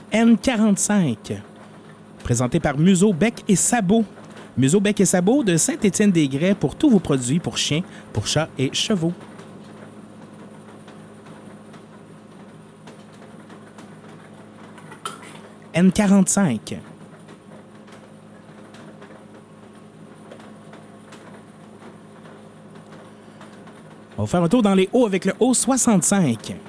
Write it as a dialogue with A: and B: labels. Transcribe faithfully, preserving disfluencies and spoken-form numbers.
A: N quarante-cinq, présenté par Museau, Bec et Sabot. Museau, Bec et Sabot de Saint-Étienne-des-Grès pour tous vos produits pour chiens, pour chats et chevaux. N quarante-cinq. On va faire un tour dans les hauts avec le haut soixante-cinq.